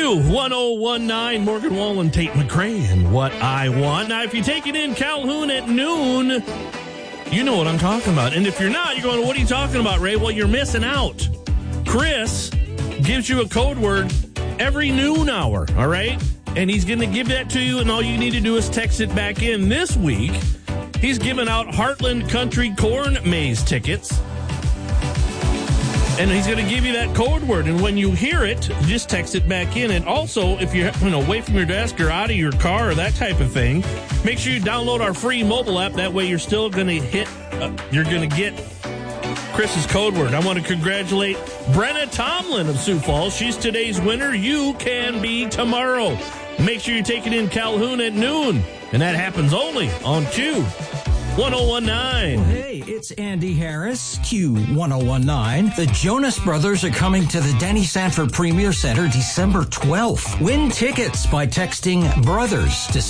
Q1019, Morgan Wallen, Tate McRae, and What I Want. Now, if you take it in Calhoun at noon, you know what I'm talking about. And if you're not, you're going, what are you talking about, Ray? Well, you're missing out. Chris gives you a code word every noon hour, all right? And he's going to give that to you, and all you need to do is text it back in. This week, he's giving out Heartland Country Corn Maze tickets. And he's going to give you that code word. And when you hear it, just text it back in. And also, if you're away from your desk or out of your car or that type of thing, make sure you download our free mobile app. That way you're still going to you're going to get Chris's code word. I want to congratulate Brenna Tomlin of Sioux Falls. She's today's winner. You can be tomorrow. Make sure you take it in Calhoun at noon. And that happens only on Q1019. Hey, it's Andy Harris, Q1019. The Jonas Brothers are coming to the Denny Sanford Premier Center December 12th. Win tickets by texting BROTHERS to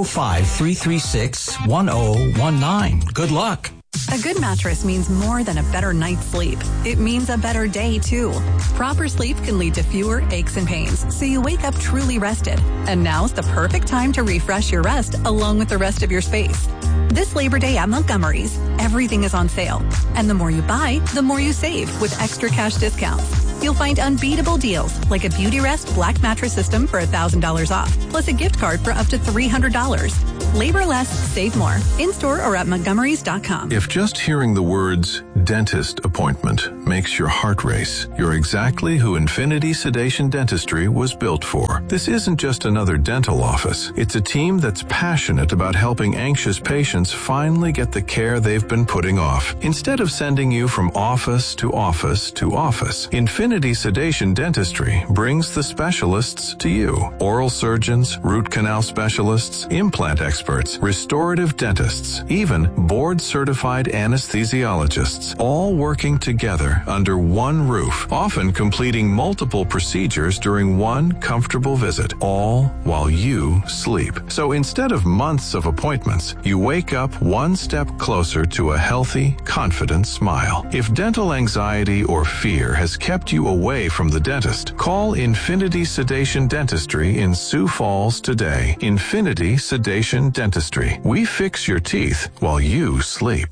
605-336-1019. Good luck. A good mattress means more than a better night's sleep. It means a better day, too. Proper sleep can lead to fewer aches and pains, so you wake up truly rested. And now's the perfect time to refresh your rest along with the rest of your space. This Labor Day at Montgomery's, everything is on sale. And the more you buy, the more you save with extra cash discounts. You'll find unbeatable deals like a Beautyrest Black Mattress System for $1,000 off, plus a gift card for up to $300. Labor less, save more. In-store or at Montgomerys.com. If just hearing the words dentist appointment makes your heart race, you're exactly who Infinity Sedation Dentistry was built for. This isn't just another dental office. It's a team that's passionate about helping anxious patients finally get the care they've been putting off. Instead of sending you from office to office to office, Infinity Sedation Dentistry brings the specialists to you. Oral surgeons, root canal specialists, implant experts, restorative dentists, even board-certified anesthesiologists, all working together under one roof, often completing multiple procedures during one comfortable visit, all while you sleep. So instead of months of appointments, you wake up one step closer to a healthy, confident smile. If dental anxiety or fear has kept you away from the dentist, call Infinity Sedation Dentistry in Sioux Falls today. Infinity Sedation Dentistry. We fix your teeth while you sleep.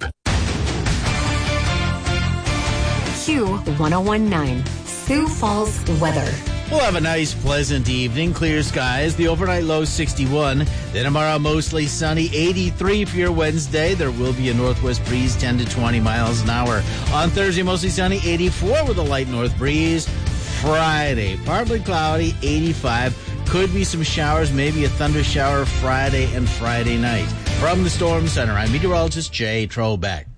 Q1019, Sioux Falls weather. We'll have a nice, pleasant evening. Clear skies. The overnight low 61. Then tomorrow, mostly sunny. 83 for your Wednesday. There will be a northwest breeze, 10 to 20 miles an hour. On Thursday, mostly sunny. 84 with a light north breeze. Friday, partly cloudy. 85. Could be some showers, maybe a thunder shower Friday and Friday night. From the Storm Center, I'm meteorologist Jay Trobeck.